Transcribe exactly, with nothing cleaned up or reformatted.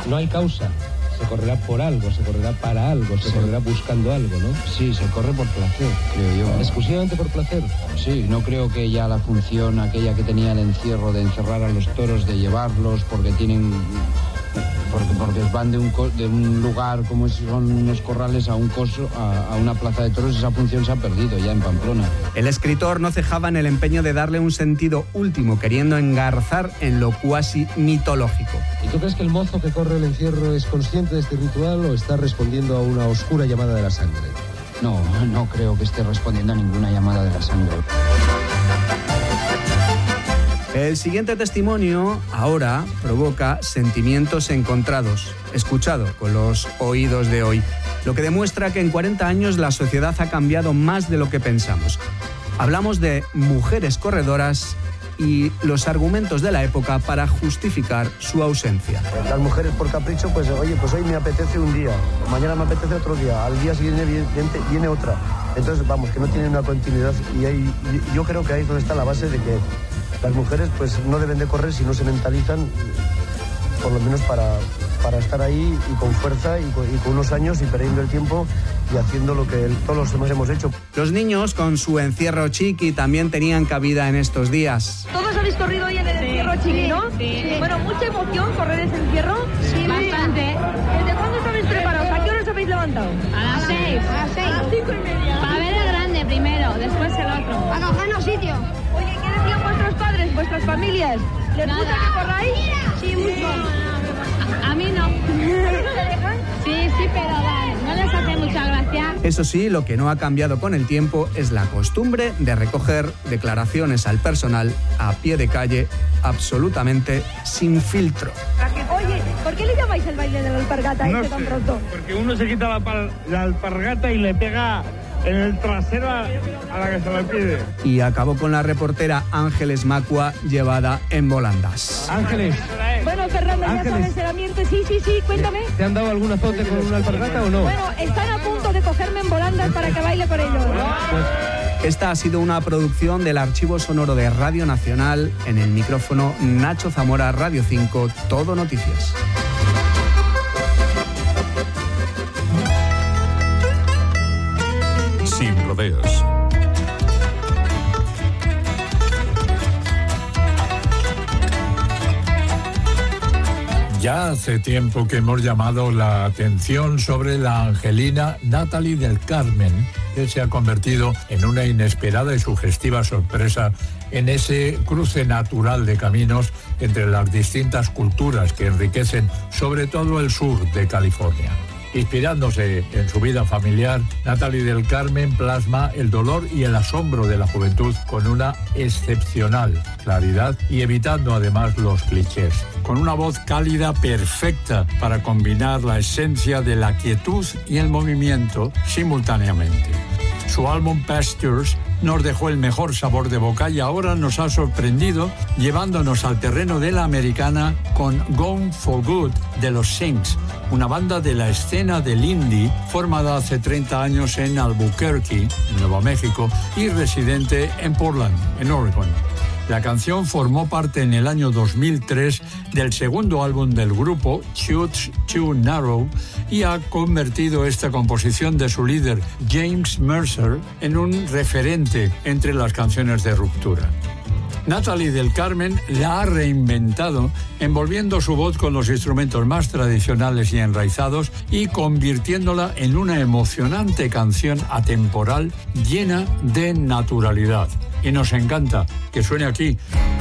No hay causa. Se correrá por algo, se correrá para algo, se sí. correrá buscando algo, ¿no? Sí, se corre por placer, creo yo. ¿Exclusivamente por placer? Sí, no creo que ya la función aquella que tenía el encierro de encerrar a los toros, de llevarlos porque tienen... Porque, porque van de un, de un lugar como son unos corrales a un coso, a, a una plaza de toros, esa función se ha perdido ya en Pamplona. El escritor no cejaba en el empeño de darle un sentido último, queriendo engarzar en lo cuasi mitológico. ¿Y tú crees que el mozo que corre el encierro es consciente de este ritual o está respondiendo a una oscura llamada de la sangre? No, no creo que esté respondiendo a ninguna llamada de la sangre. El siguiente testimonio ahora provoca sentimientos encontrados, escuchado con los oídos de hoy, lo que demuestra que en cuarenta años la sociedad ha cambiado más de lo que pensamos. Hablamos de mujeres corredoras y los argumentos de la época para justificar su ausencia. Las mujeres por capricho, pues oye, pues hoy me apetece un día, mañana me apetece otro día, al día siguiente viene, viene otra. Entonces, vamos, que no tienen una continuidad y ahí, yo creo que ahí es donde está la base de que las mujeres pues no deben de correr si no se mentalizan, por lo menos para, para estar ahí y con fuerza y con, y con unos años y perdiendo el tiempo y haciendo lo que todos los demás hemos hecho. Los niños con su encierro chiqui también tenían cabida en estos días. Todos habéis corrido hoy en el encierro sí, chiqui, ¿no? Sí, sí. Bueno, mucha emoción correr ese encierro. Sí, bastante. ¿Desde cuándo estabais preparados? ¿A qué hora os habéis levantado? A las seis. A las seis. A las cinco y media. Para ver el grande primero, después el otro. A cogernos sitio. Oye, ¿qué decían vuestros padres, vuestras familias? ¿Les Nada. gusta que corráis? Sí, mucho. A, a mí no. Sí, sí, pero vale, no les hace mucha gracia. Eso sí, lo que no ha cambiado con el tiempo es la costumbre de recoger declaraciones al personal a pie de calle, absolutamente sin filtro. Oye, ¿por qué le llamáis el baile de la alpargata no este sé, tan pronto? Porque uno se quita la, la alpargata y le pega en el trasero a, a la que se le pide. Y acabó con la reportera Ángeles Macua llevada en volandas. Ángeles. Bueno, Fernando, ya sabes el ambiente. Sí, sí, sí, cuéntame. ¿Te han dado algún azote con una alpargata o no? Bueno, están a punto de cogerme en volandas para que baile con ellos. Pues esta ha sido una producción del Archivo Sonoro de Radio Nacional. En el micrófono Nacho Zamora, Radio cinco, Todo Noticias. Sin rodeos. Ya hace tiempo que hemos llamado la atención sobre la angelina Natalie del Carmen, que se ha convertido en una inesperada y sugestiva sorpresa en ese cruce natural de caminos entre las distintas culturas que enriquecen sobre todo el sur de California. Inspirándose en su vida familiar, Natalie del Carmen plasma el dolor y el asombro de la juventud con una excepcional claridad y evitando además los clichés. Con una voz cálida perfecta para combinar la esencia de la quietud y el movimiento simultáneamente. Su álbum Pastures nos dejó el mejor sabor de boca y ahora nos ha sorprendido llevándonos al terreno de la americana con Gone for Good de los Sings, una banda de la escena del indie formada hace treinta años en Albuquerque, Nuevo México, y residente en Portland, en Oregon. La canción formó parte en el año dos mil tres del segundo álbum del grupo, Shoots Too Narrow, y ha convertido esta composición de su líder, James Mercer, en un referente entre las canciones de ruptura. Natalie del Carmen la ha reinventado, envolviendo su voz con los instrumentos más tradicionales y enraizados y convirtiéndola en una emocionante canción atemporal llena de naturalidad. Y nos encanta que suene aquí